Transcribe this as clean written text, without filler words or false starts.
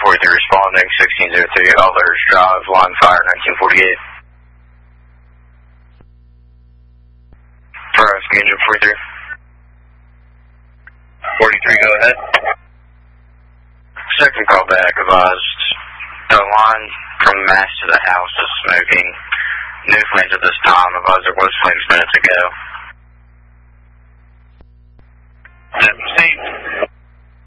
43 responding, 1603 Elders Drive, line fire, 1948. First, engine 43. 43, go ahead. Second call back, advised the line from mast to the house is smoking. New flames at this time, advised there was flames minutes ago. 17.